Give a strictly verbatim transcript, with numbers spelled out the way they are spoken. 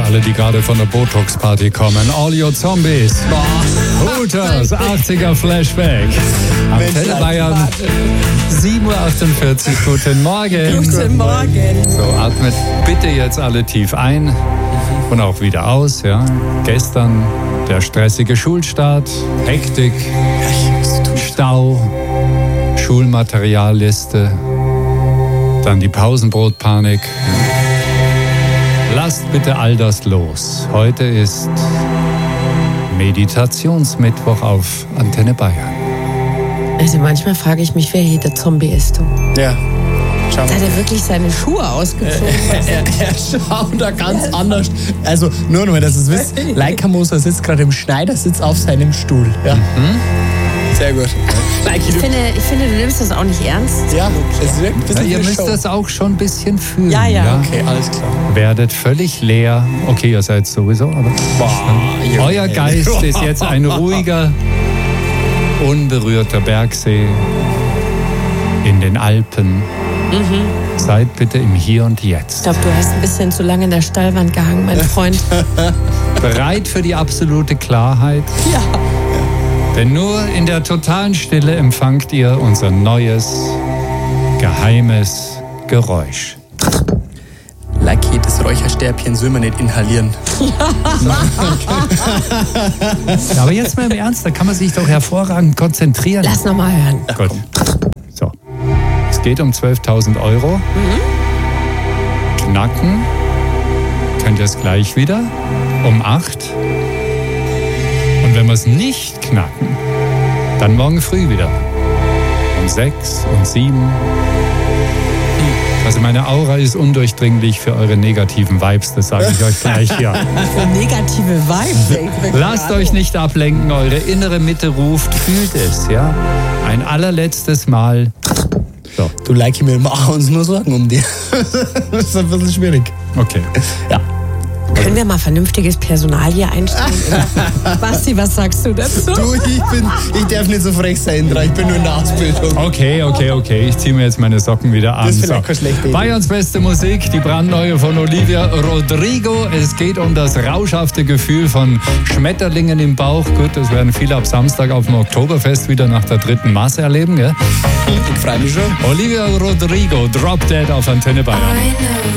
alle, die gerade von der Botox-Party kommen. All your Zombies. Hooters, achtziger Flashback. Antenne Bayern, sieben Uhr achtundvierzig. Guten Morgen. Guten Morgen. So, atmet bitte jetzt alle tief ein und auch wieder aus. Ja. Gestern der stressige Schulstart, Hektik, Stau, Schulmaterialliste, dann die Pausenbrotpanik. Lasst bitte all das los. Heute ist Meditationsmittwoch auf Antenne Bayern. Also manchmal frage ich mich, wer hier der Zombie ist. Du. Ja. Schau mal. Hat er wirklich seine Schuhe ausgezogen? Er, er schaut da ganz anders. Also nur noch mal, dass ihr es wisst. Leica Moser sitzt gerade im Schneidersitz auf seinem Stuhl. Ja. Mhm. Sehr gut. Ich finde, ich finde, du nimmst das auch nicht ernst. Ja, es wirkt ein bisschen Ja, ihr wie müsst Show. das auch schon ein bisschen fühlen. Ja, ja. Okay, alles klar. Werdet völlig leer. Okay, ihr seid sowieso, aber Boah, euer Geist ist jetzt ein ruhiger, unberührter Bergsee in den Alpen. Mhm. Seid bitte im Hier und Ich Jetzt. glaube, du hast ein bisschen zu lange in der Stallwand gehangen, mein Freund. Bereit für die absolute Klarheit? Ja. Denn nur in der totalen Stille empfangt ihr unser neues, geheimes Geräusch. Lucky, das Räucherstäbchen soll man nicht inhalieren. Ja, aber jetzt mal im Ernst, da kann man sich doch hervorragend konzentrieren. Lass noch mal hören. Gut. So. Es geht um zwölftausend Euro. Knacken. Könnt ihr es gleich wieder? Um acht. Und wenn wir es nicht knacken, dann morgen früh wieder. Um sechs, um sieben. Also meine Aura ist undurchdringlich für eure negativen Vibes, das sage ich euch gleich hier. Für negative Vibes. Lasst euch nicht ablenken, eure innere Mitte ruft, fühlt es, ja? Ein allerletztes Mal. So, Du, Lucky, wir machen uns nur Sorgen um dich. Das ist ein bisschen schwierig. okay. Ja. Können wir mal vernünftiges Personal hier einstellen? Basti, was sagst du dazu? Du, ich, bin, ich darf nicht so frech sein, Indra. Ich bin nur in der Ausbildung. Okay, okay, okay. Ich ziehe mir jetzt meine Socken wieder an. Das ist vielleicht keine schlechte Idee. Bayerns beste Musik, die brandneue von Olivia Rodrigo. Es geht um das rauschhafte Gefühl von Schmetterlingen im Bauch. Gut, das werden viele ab Samstag auf dem Oktoberfest wieder nach der dritten Masse erleben. Gell? Ich freue mich schon. Olivia Rodrigo, Drop Dead auf Antenne Bayern.